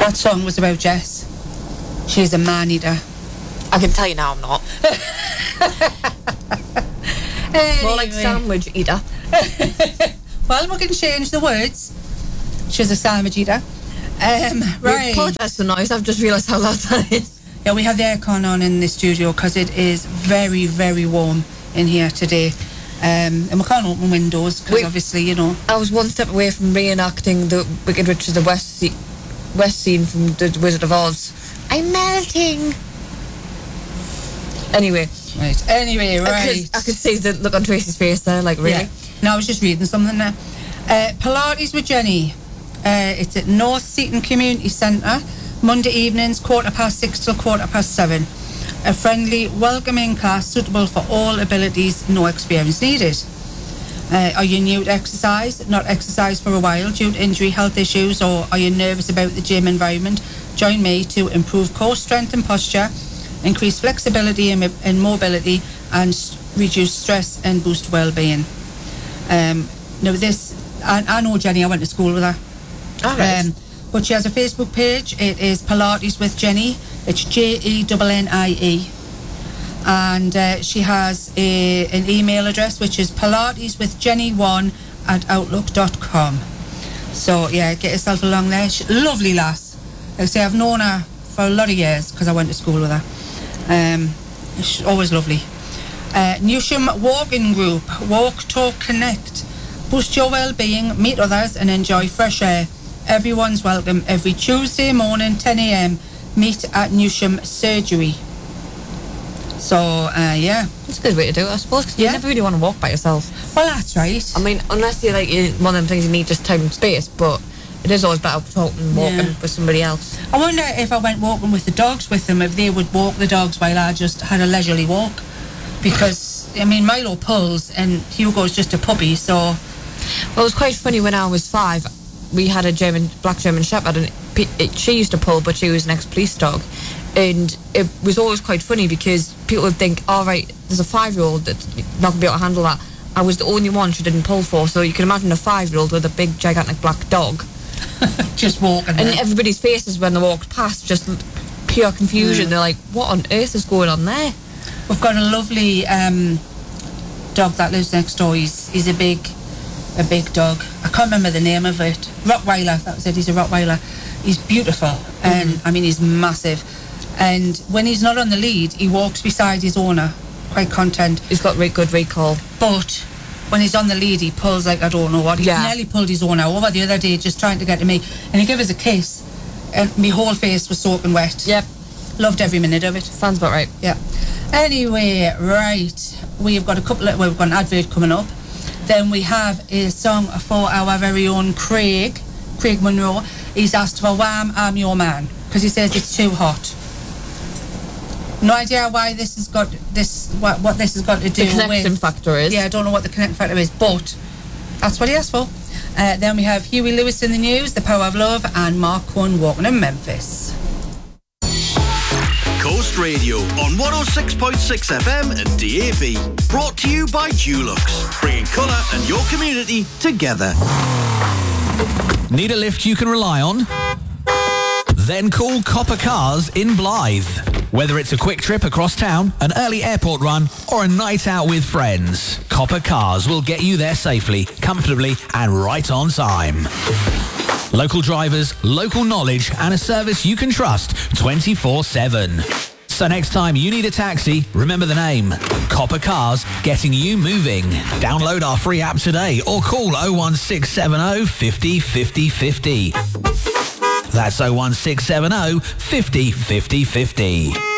That song was about Jess. She's a man-eater. I can tell you now I'm not. Anyway. More like sandwich eater. Well, we can change the words. She's a sandwich eater. Right. I apologise for the noise. I've just realised how loud that is. Yeah, we have the aircon on in the studio because it is very, very warm in here today. And we can't open windows because obviously, you know. I was one step away from reenacting the Wicked Witch of the West scene from The Wizard of Oz. I'm melting. Anyway. Right. I could see the look on Tracy's face there, like, really? Yeah. No, I was just reading something there. Pilates with Jenny. It's at North Seaton Community Centre, Monday evenings, 6:15 till 7:15. A friendly, welcoming class suitable for all abilities, no experience needed. Are you new to exercise? Not exercised for a while due to injury, health issues, or are you nervous about the gym environment? Join me to improve core strength and posture, increase flexibility and mobility, and reduce stress and boost well-being. Now this, I know Jenny, I went to school with her. All right. But she has a Facebook page. It is Pilates with Jenny. It's JENNIE. And she has an email address, which is pilateswithjenny1@outlook.com. So, yeah, get yourself along there. She's a lovely lass. Like I say, I've known her for a lot of years because I went to school with her. She's always lovely. Newsham Walking Group. Walk, talk, connect. Boost your well-being, meet others and enjoy fresh air. Everyone's welcome every Tuesday morning, 10 a.m. Meet at Newsham Surgery. So, yeah. That's a good way to do it, I suppose, because you never really want to walk by yourself. Well, that's right. I mean, unless you're one of them things you need just time and space, but it is always better talking walking with somebody else. I wonder if I went walking with the dogs with them, if they would walk the dogs while I just had a leisurely walk. Because, I mean, Milo pulls and Hugo's just a puppy, so... Well, it was quite funny when I was 5. We had a black German Shepherd, and she used to pull, but she was an ex-police dog. And it was always quite funny because people would think, all right, there's a 5-year-old that's not going to be able to handle that. I was the only one she didn't pull for, so you can imagine a 5-year-old with a big, gigantic black dog. Just walking. And everybody's faces when they walked past, just pure confusion. They're like, what on earth is going on there? We've got a lovely dog that lives next door. He's a big dog. I can't remember the name of it. Rottweiler, that was it. He's a Rottweiler. He's beautiful, and I mean, he's massive. And when he's not on the lead, he walks beside his owner, quite content. He's got good recall. But when he's on the lead, he pulls like I don't know what. He nearly pulled his owner over the other day, just trying to get to me, and he gave us a kiss, and my whole face was soaking wet. Yep. Loved every minute of it. Sounds about right. Yeah. Anyway, right, we've got we've got an advert coming up. Then we have a song for our very own Craig Monroe. He's asked for Wham! I'm Your Man, because he says it's too hot. No idea why this has got what this has got to do with. The connection factor is. Yeah, I don't know what the connection factor is, but that's what he asked for. Then we have Huey Lewis in the News, The Power of Love, and Mark Cohn walking in Memphis. Coast Radio on 106.6 FM and DAB. Brought to you by Dulux, bringing colour and your community together. Need a lift you can rely on? Then call Copper Cars in Blythe. Whether it's a quick trip across town, an early airport run, or a night out with friends, Copper Cars will get you there safely, comfortably, and right on time. Local drivers, local knowledge, and a service you can trust 24/7. So next time you need a taxi, remember the name. Copper Cars, getting you moving. Download our free app today or call 01670 50 50 50. That's 01670 50 50 50.